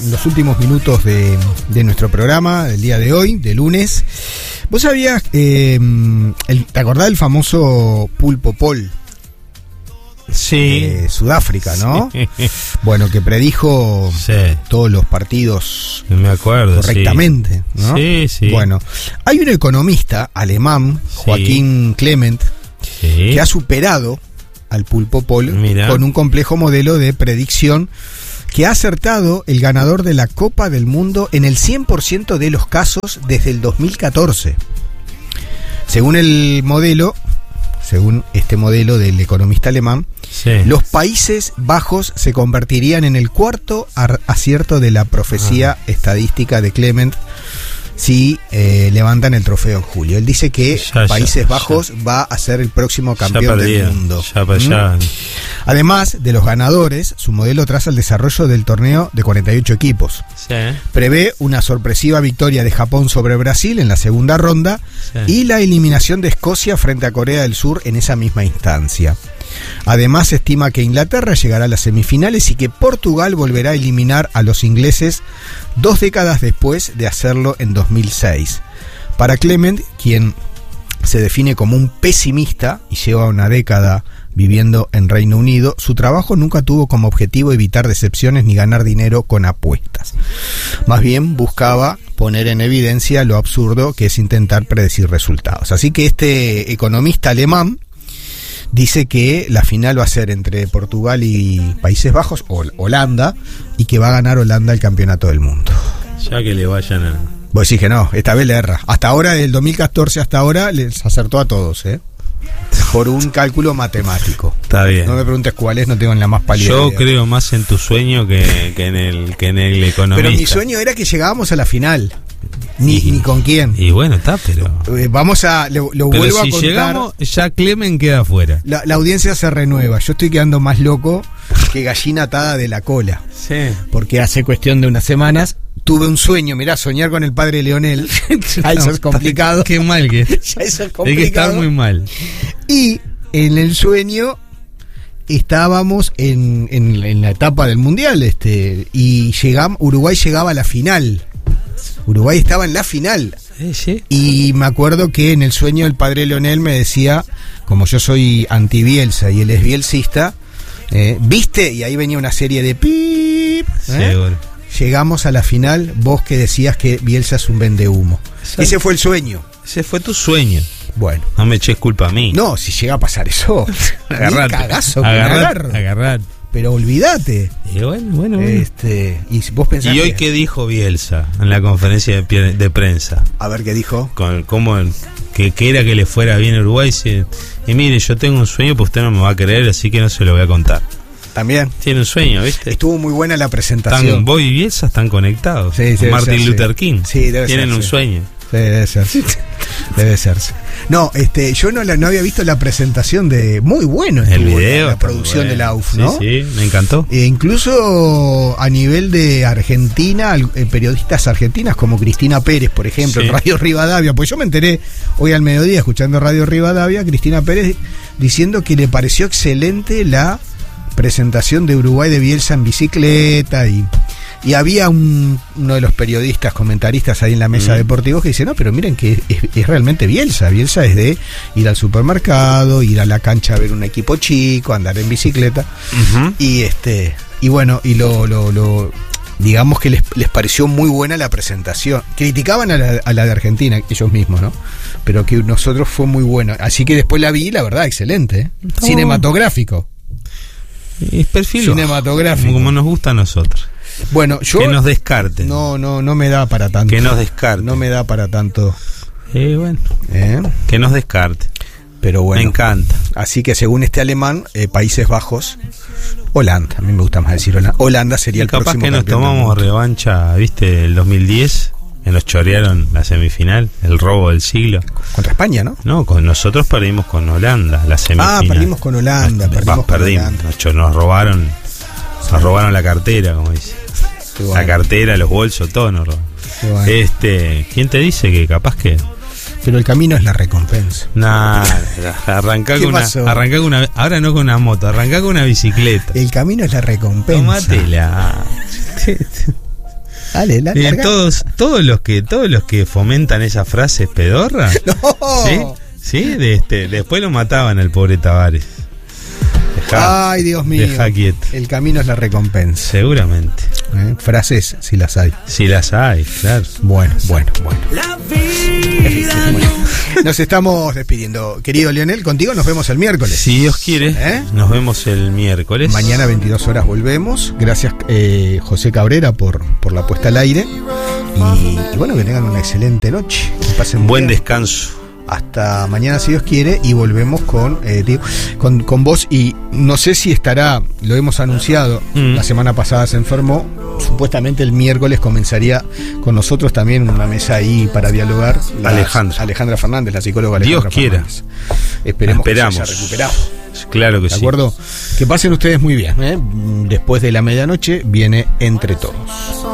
los últimos minutos de nuestro programa del día de hoy, de lunes. ¿Vos sabías, te acordás del famoso Pulpo Paul? Sí. Sudáfrica, ¿no? Sí. Bueno, que predijo todos los partidos me acuerdo, correctamente, sí. ¿no? Sí, sí. Bueno, hay un economista alemán, Joaquín Clement, que ha superado al Pulpo Paul con un complejo modelo de predicción que ha acertado el ganador de la Copa del Mundo en el 100% de los casos desde el 2014. Según este modelo del economista alemán, los Países Bajos se convertirían en el cuarto acierto de la profecía estadística de Clement si levantan el trofeo en julio. Él dice que Países Bajos va a ser el próximo campeón del mundo. Además de los ganadores, su modelo traza el desarrollo del torneo de 48 equipos. Prevé una sorpresiva victoria de Japón sobre Brasil en la segunda ronda y la eliminación de Escocia frente a Corea del Sur en esa misma instancia. Además, se estima que Inglaterra llegará a las semifinales y que Portugal volverá a eliminar a los ingleses 2 décadas después de hacerlo en 2006. Para Clement, quien se define como un pesimista y lleva una década viviendo en Reino Unido, su trabajo nunca tuvo como objetivo evitar decepciones ni ganar dinero con apuestas. Más bien buscaba poner en evidencia lo absurdo que es intentar predecir resultados. Así que este economista alemán dice que la final va a ser entre Portugal y Países Bajos, o Holanda, y que va a ganar Holanda el campeonato del mundo. Ya que le vayan a... Vos decís que no, esta vez le erra. Hasta ahora, del 2014 hasta ahora, les acertó a todos, por un cálculo matemático. Está bien. No me preguntes cuál es, no tengo ni la más pálida idea. Yo creo más en tu sueño que en el economista. Pero mi sueño era que llegábamos a la final. Ni con quién. Y bueno, está, pero... vamos a... Lo vuelvo a contar. Si llegamos, ya Clemen queda afuera. La audiencia se renueva. Yo estoy quedando más loco que gallina atada de la cola. Sí. Porque hace cuestión de unas semanas tuve un sueño. Mirá, soñar con el padre Leonel. Eso es complicado. Qué mal que ya eso es complicado. Hay que estar muy mal. Y en el sueño estábamos en la etapa del Mundial, y Uruguay llegaba a la final. Uruguay estaba en la final. Sí. Y me acuerdo que en el sueño el padre Leonel me decía, como yo soy anti-Bielsa y él es bielsista, ¿viste? Y ahí venía una serie de pip. Seguro. Llegamos a la final, vos que decías que Bielsa es un vendehumo. Ese fue el sueño. Ese fue tu sueño. Bueno. No me eches culpa a mí. No, si llega a pasar eso, agarrate. Cagazo, agarrate. Pero olvídate. Bueno. Y vos pensás. ¿Y hoy qué dijo Bielsa en la conferencia de prensa? A ver qué dijo. Cómo que era que le fuera bien a Uruguay. Y mire, yo tengo un sueño, pues usted no me va a creer, así que no se lo voy a contar. También. Tiene un sueño, ¿viste? Estuvo muy buena la presentación. Vos y Bielsa están conectados. Sí, con Martin Luther King. Sí, tienen un sueño. Sí, debe serse. No, yo no había visto la presentación de... Muy bueno el video, la producción de la UF, ¿no? Sí, me encantó. Incluso a nivel de Argentina, periodistas argentinas como Cristina Pérez, por ejemplo, en Radio Rivadavia, pues yo me enteré hoy al mediodía escuchando Radio Rivadavia, Cristina Pérez diciendo que le pareció excelente la presentación de Uruguay de Bielsa en bicicleta y había uno de los periodistas, comentaristas ahí en la mesa deportivos que dice, no, pero miren que es realmente Bielsa. Bielsa es de ir al supermercado, ir a la cancha a ver un equipo chico, andar en bicicleta. Y bueno, y lo digamos que les pareció muy buena la presentación. Criticaban a la de Argentina, ellos mismos, ¿no? Pero que nosotros fue muy bueno. Así que después la vi, la verdad, excelente. Cinematográfico. Es perfil cinematográfico. Como nos gusta a nosotros. Bueno, yo... Que nos descarten. No me da para tanto. Que nos descarten. No me da para tanto. Bueno. Que nos descarten. Pero bueno. Me encanta. Así que según este alemán, Países Bajos, Holanda, a mí me gusta más decir Holanda. Holanda sería el próximo campeón. Capaz que nos tomamos revancha, ¿viste? El 2010, que nos chorearon la semifinal, el robo del siglo. Contra España, ¿no? No, perdimos con Holanda, la semifinal. Perdimos con Holanda. Nos robaron la cartera, como dice. Bueno. La cartera, los bolsos, todo nos robaron. Bueno. ¿Quién te dice que capaz que... Pero el camino es la recompensa. Arrancá con una, ahora no con una moto, arrancá con una bicicleta. El camino es la recompensa. Tómatela. Dale, todos los que fomentan esas frases pedorras, no. ¿sí? Después lo mataban al pobre Tavares. Ay, Dios mío. Deja quieto. El camino es la recompensa. Seguramente. Frases, si las hay. Si las hay, claro. Bueno. Nos estamos despidiendo. Querido Lionel, contigo nos vemos el miércoles. Si Dios quiere, nos vemos el miércoles. Mañana 22 horas volvemos. Gracias, José Cabrera, por la puesta al aire. Y bueno, que tengan una excelente noche. Que pasen buen descanso. Hasta mañana, si Dios quiere, y volvemos con vos. Y no sé si estará, lo hemos anunciado, la semana pasada se enfermó. Supuestamente el miércoles comenzaría con nosotros también una mesa ahí para dialogar. Alejandra Fernández, la psicóloga Alejandra Fernández. Esperemos que se haya recuperado. Claro que sí. ¿De acuerdo? Que pasen ustedes muy bien. Después de la medianoche viene Entre Todos.